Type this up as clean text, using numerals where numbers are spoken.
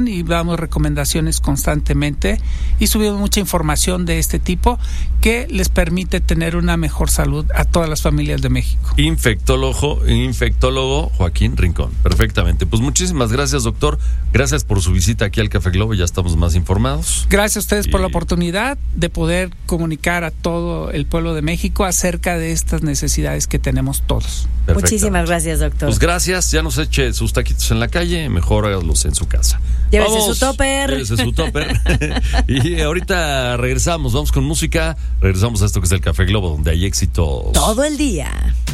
y damos recomendaciones constantemente y subimos mucha información de este tipo que les permite tener una mejor salud a todas las familias de México. Infectólogo Joaquín Rincón. Perfectamente. Pues muchísimas gracias, doctor. Gracias por su visita aquí al Café Globo. Ya estamos más informados. Gracias a ustedes por la oportunidad de poder comunicar a todo el pueblo de México acerca de estas necesidades que tenemos todos. Muchísimas gracias, doctor. Pues gracias. Ya nos eche sus taquitos en la calle. Mejor hágalos en su casa. Llévese su topper. Llévese su topper. Y ahorita regresamos. Vamos con música. Regresamos a esto que es el Café Globo, donde hay éxito todo el día.